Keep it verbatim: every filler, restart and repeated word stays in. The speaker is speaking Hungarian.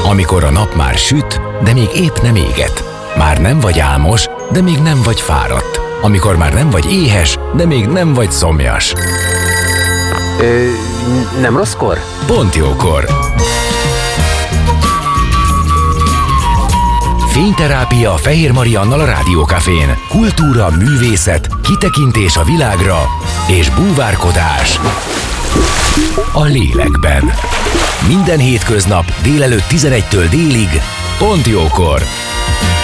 Amikor a nap már süt, de még épp nem éget. Már nem vagy álmos, de még nem vagy fáradt. Amikor már nem vagy éhes, de még nem vagy szomjas. Ö, nem rosszkor? Pont jókor! Fényterápia Fehér Mariannal a Rádiókafén. Kultúra, művészet, kitekintés a világra és búvárkodás a lélekben. Minden hétköznap délelőtt tizenegytől délig, pont jókor!